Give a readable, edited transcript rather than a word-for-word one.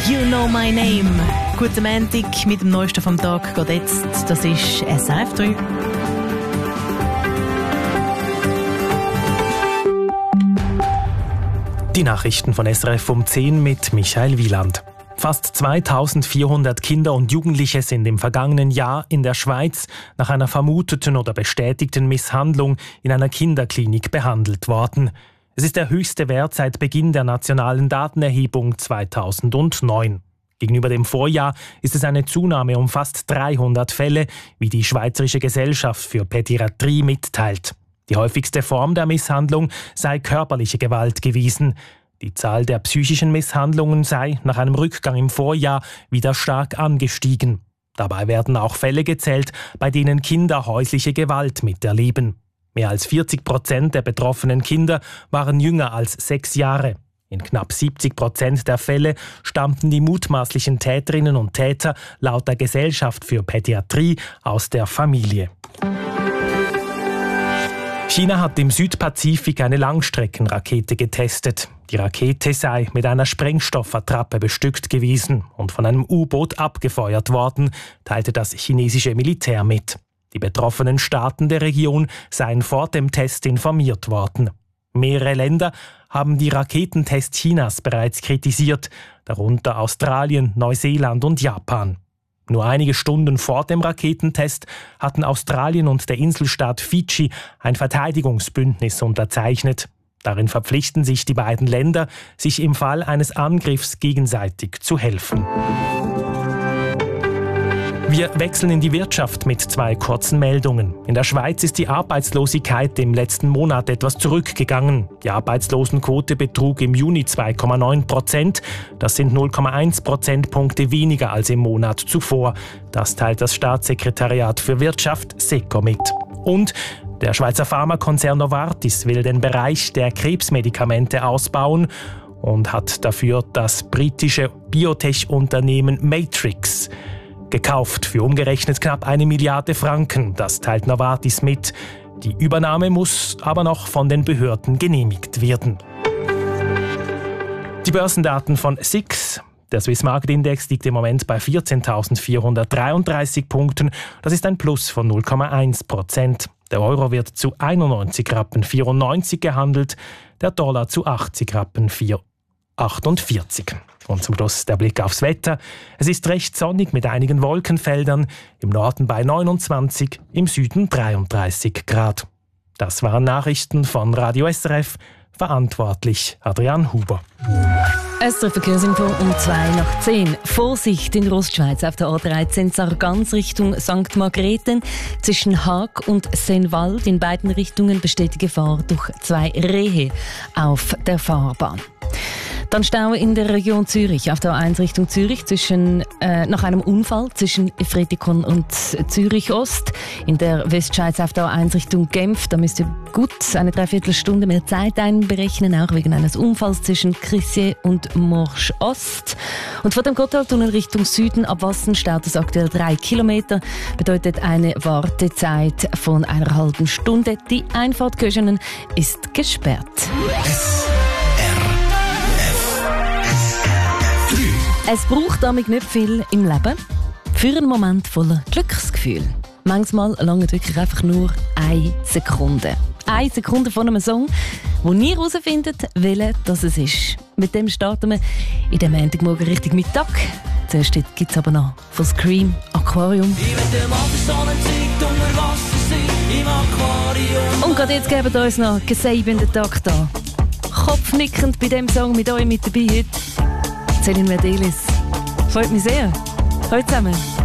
You Know My Name. Guten Montag mit dem Neuesten vom Tag geht jetzt. Das ist SRF 3. Die Nachrichten von SRF um 10 mit Michael Wieland. Fast 2400 Kinder und Jugendliche sind im vergangenen Jahr in der Schweiz nach einer vermuteten oder bestätigten Misshandlung in einer Kinderklinik behandelt worden. Es ist der höchste Wert seit Beginn der nationalen Datenerhebung 2009. Gegenüber dem Vorjahr ist es eine Zunahme um fast 300 Fälle, wie die Schweizerische Gesellschaft für Pädiatrie mitteilt. Die häufigste Form der Misshandlung sei körperliche Gewalt gewesen. Die Zahl der psychischen Misshandlungen sei nach einem Rückgang im Vorjahr wieder stark angestiegen. Dabei werden auch Fälle gezählt, bei denen Kinder häusliche Gewalt miterleben. Mehr als 40% der betroffenen Kinder waren jünger als 6 Jahre. In knapp 70% der Fälle stammten die mutmaßlichen Täterinnen und Täter laut der Gesellschaft für Pädiatrie aus der Familie. China hat im Südpazifik eine Langstreckenrakete getestet. Die Rakete sei mit einer Sprengstoffattrappe bestückt gewesen und von einem U-Boot abgefeuert worden, teilte das chinesische Militär mit. Die betroffenen Staaten der Region seien vor dem Test informiert worden. Mehrere Länder haben die Raketentests Chinas bereits kritisiert, darunter Australien, Neuseeland und Japan. Nur einige Stunden vor dem Raketentest hatten Australien und der Inselstaat Fidschi ein Verteidigungsbündnis unterzeichnet. Darin verpflichten sich die beiden Länder, sich im Fall eines Angriffs gegenseitig zu helfen. Wir wechseln in die Wirtschaft mit 2 kurzen Meldungen. In der Schweiz ist die Arbeitslosigkeit im letzten Monat etwas zurückgegangen. Die Arbeitslosenquote betrug im Juni 2,9%. Das sind 0,1 Prozentpunkte weniger als im Monat zuvor. Das teilt das Staatssekretariat für Wirtschaft SECO mit. Und der Schweizer Pharmakonzern Novartis will den Bereich der Krebsmedikamente ausbauen und hat dafür das britische Biotech-Unternehmen Matrix gekauft für umgerechnet knapp 1 Milliarde Franken. Das teilt Novartis mit. Die Übernahme muss aber noch von den Behörden genehmigt werden. Die Börsendaten von SIX. Der Swiss Market Index liegt im Moment bei 14.433 Punkten. Das ist ein Plus von 0,1%. Der Euro wird zu 91,94 Rappen gehandelt, der Dollar zu 80,48 Rappen. Und zum Schluss der Blick aufs Wetter. Es ist recht sonnig mit einigen Wolkenfeldern, im Norden bei 29, im Süden 33 Grad. Das waren Nachrichten von Radio SRF, verantwortlich Adrian Huber. SRF Verkehrsinfo um 9:02. Vorsicht in Ostschweiz auf der A13 Sargans Richtung St. Margrethen. Zwischen Haag und Sennwald in beiden Richtungen besteht die Gefahr durch 2 Rehe auf der Fahrbahn. Dann Stau in der Region Zürich, auf der A1 Richtung Zürich, nach einem Unfall zwischen Efretikon und Zürich Ost. In der Westschweiz auf der A1 Richtung Genf, da müsst ihr gut eine Dreiviertelstunde mehr Zeit einberechnen, auch wegen eines Unfalls zwischen Crissier und Morsch Ost. Und vor dem Gotthardtunnel Richtung Süden ab Wassen staut es aktuell 3 Kilometer, bedeutet eine Wartezeit von einer halben Stunde. Die Einfahrt Köschenen ist gesperrt. Es braucht damit nicht viel im Leben für einen Moment voller Glücksgefühl. Manchmal langt wirklich einfach nur 1 Sekunde. 1 Sekunde von einem Song, wo ihr herausfindet, welcher das es ist. Mit dem starten wir in den Montagmorgen richtig Mittag. Zuerst gibt es aber noch von Scream Aquarium. Und gerade jetzt geben wir uns noch gesäbenden Tag da. Kopfnickend bei dem Song mit euch mit dabei heute. Celine Verdelis. Freut mich sehr. Hallo zusammen.